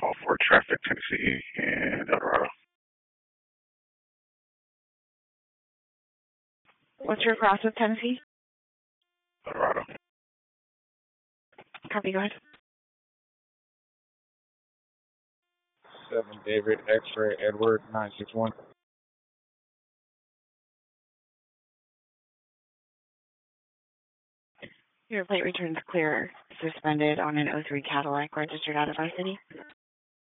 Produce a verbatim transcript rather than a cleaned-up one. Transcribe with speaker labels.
Speaker 1: call for traffic, Tennessee, and El Dorado.
Speaker 2: What's your cross with Tennessee?
Speaker 1: El Dorado.
Speaker 2: Copy, go ahead.
Speaker 3: seven David, X-ray, Edward, nine six one.
Speaker 2: Your plate returns clear, suspended on an oh three Cadillac registered out of our city.